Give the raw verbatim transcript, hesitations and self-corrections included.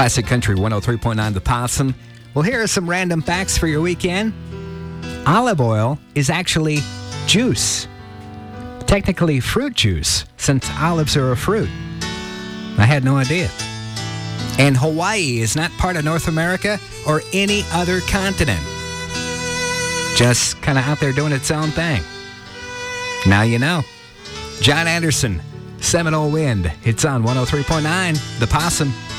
Classic Country one oh three point nine The Possum. Well, here are some random facts for your weekend. Olive oil is actually juice. Technically fruit juice, since olives are a fruit. I had no idea. And Hawaii is not part of North America or any other continent. Just kind of out there doing its own thing. Now you know. John Anderson, Seminole Wind. It's on one oh three point nine The Possum.